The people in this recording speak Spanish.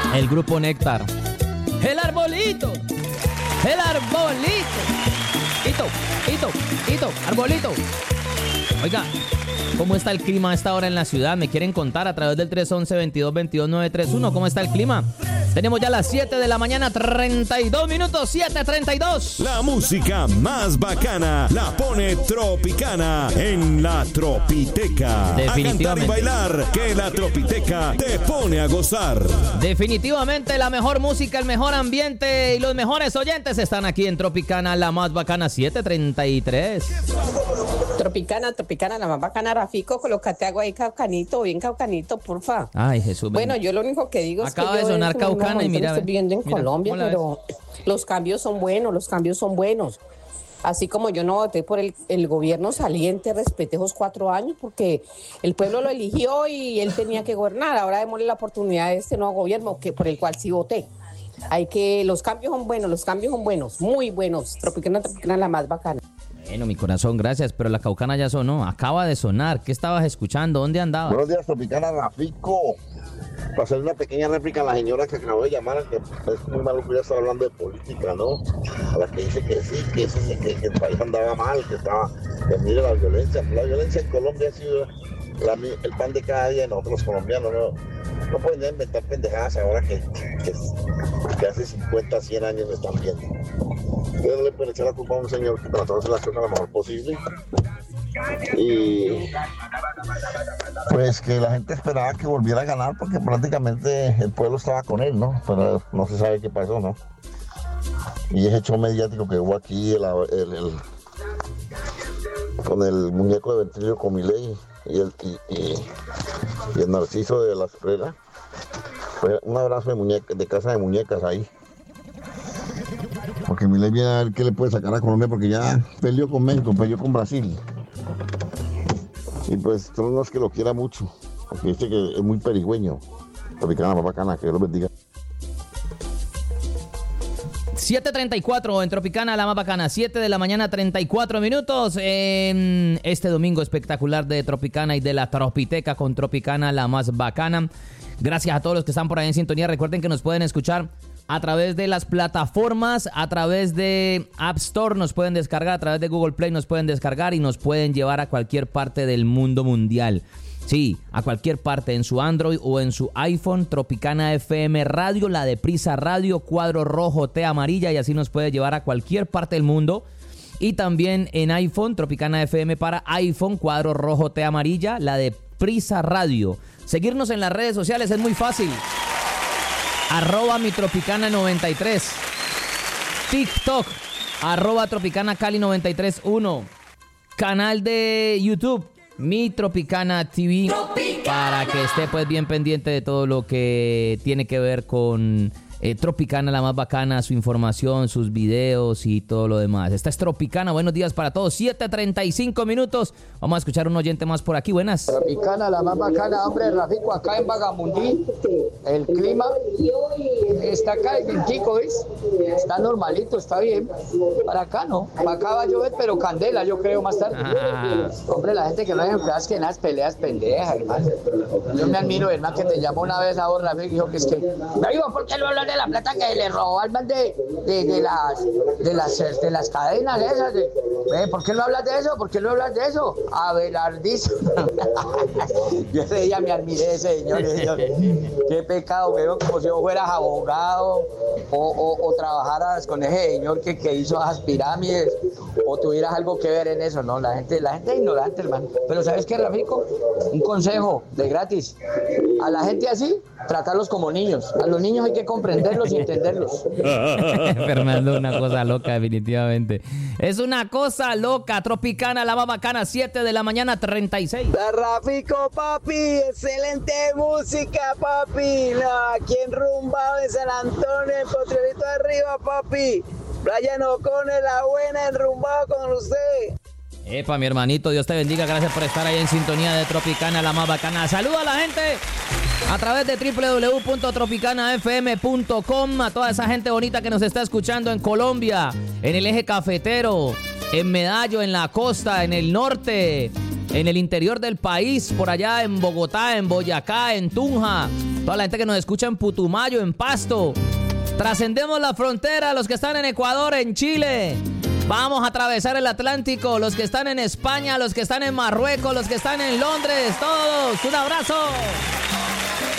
El grupo Néctar. El arbolito. El arbolito. Hito, arbolito. Oiga, ¿cómo está el clima a esta hora en la ciudad? ¿Me quieren contar a través del 311-2222-931? ¿Cómo está el clima? Tenemos ya las 7 de la mañana, 32 minutos, 7:32. La música más bacana la pone Tropicana en la Tropiteca. A cantar y bailar, que la Tropiteca te pone a gozar. Definitivamente la mejor música, el mejor ambiente y los mejores oyentes están aquí en Tropicana, la más bacana, 7:33. Tropicana, la más bacana, Rafico, colócate agua ahí, caucanito, bien caucanito, porfa. Ay, Jesús. Bueno, yo lo único que digo acaba es que de sonar Caucana y mira, estoy viviendo en Colombia, pero los cambios son buenos. Así como yo no voté por el gobierno saliente, respeté esos 4 años porque el pueblo lo eligió y él tenía que gobernar. Ahora démosle la oportunidad a este nuevo gobierno por el cual sí voté. Los cambios son buenos, muy buenos. Tropicana, la más bacana. Bueno, mi corazón, gracias, pero la Caucana ya sonó, acaba de sonar. ¿Qué estabas escuchando? ¿Dónde andabas? Buenos días, Tropicana, Rafico. Para hacer una pequeña réplica a la señora que acabo de llamar, que es muy malo que ya está hablando de política, ¿no? A la que dice que sí, que el país andaba mal, que mire la violencia. La violencia en Colombia ha sido el pan de cada día de nosotros los colombianos, ¿no? No pueden inventar pendejadas ahora que hace 50, 100 años se están viendo. Ustedes no le pueden echar la culpa a un señor que trató de hacer las cosas lo mejor posible. Y pues que la gente esperaba que volviera a ganar porque prácticamente el pueblo estaba con él, ¿no? Pero no se sabe qué pasó, ¿no? Y ese show mediático que hubo aquí con el muñeco de Ventillo con Milei y el Narciso de la Esprela, fue un abrazo de casa de muñecas ahí. Porque Milei viene a ver qué le puede sacar a Colombia porque ya peleó con México, peleó con Brasil. Y pues no es que lo quiera mucho, porque dice que es muy perigüeño. Tropicana, más bacana, que Dios lo bendiga. 7:34 en Tropicana, la más bacana, 7 de la mañana, 34 minutos. En este domingo espectacular de Tropicana y de la Tropiteca con Tropicana, la más bacana. Gracias a todos los que están por ahí en sintonía. Recuerden que nos pueden escuchar a través de las plataformas, a través de App Store nos pueden descargar, a través de Google Play nos pueden descargar y nos pueden llevar a cualquier parte del mundo mundial. Sí, a cualquier parte, en su Android o en su iPhone, Tropicana FM Radio, la de Prisa Radio, cuadro rojo, T amarilla, y así nos puede llevar a cualquier parte del mundo. Y también en iPhone, Tropicana FM para iPhone, cuadro rojo, T amarilla, la de Prisa Radio. Seguirnos en las redes sociales es muy fácil. @mitropicana93, TikTok, @tropicanacali931, canal de YouTube, Mi Tropicana TV, para que esté pues bien pendiente de todo lo que tiene que ver con Tropicana, la más bacana, su información, sus videos y todo lo demás. Esta es Tropicana, buenos días para todos, 7:35 minutos. Vamos a escuchar un oyente más por aquí, buenas. Tropicana, la más bacana, hombre, Rafico, acá en Bagamundí, el clima está acá, el vintico, ¿ves? Está normalito, está bien. Para acá no, para acá va a llover, pero candela, yo creo, más tarde. Hombre, la gente que no hay empleadas que en las peleas pendejas, hermano. Yo me admiro, hermano, que te llamó una vez a vos, Rafico, y dijo que es que, no, ¿por qué no hablas de la plata que le robó al man de las cadenas esas? ¿Por qué no hablas de eso? ¿Por qué no hablas de eso? Abelardizo. Yo ese día me admiré de ese señor. Qué pecado, weón, como si vos fueras abogado o trabajaras con ese señor que hizo esas pirámides o tuvieras algo que ver en eso. No, la gente es ignorante, hermano. Pero ¿sabes qué, Rafico? Un consejo de gratis. A la gente así, tratarlos como niños. A los niños hay que comprenderlos y entenderlos. Fernando, una cosa loca, definitivamente. Es una cosa loca. Tropicana, la más bacana, 7 de la mañana, 36. La Rafico, papi, excelente música, papi. Aquí enrumbado en San Antonio, en Potrerito arriba, papi. Brian O'Connor, la buena, enrumbado con usted. Epa, mi hermanito, Dios te bendiga. Gracias por estar ahí en sintonía de Tropicana, la más bacana. Saluda a la gente a través de www.tropicanafm.com, a toda esa gente bonita que nos está escuchando en Colombia, en el eje cafetero, en Medallo, en la costa, en el norte, en el interior del país, por allá en Bogotá, en Boyacá, en Tunja, toda la gente que nos escucha en Putumayo, en Pasto. Trascendemos la frontera, los que están en Ecuador, en Chile. Vamos a atravesar el Atlántico, los que están en España, los que están en Marruecos, los que están en Londres, todos. Un abrazo.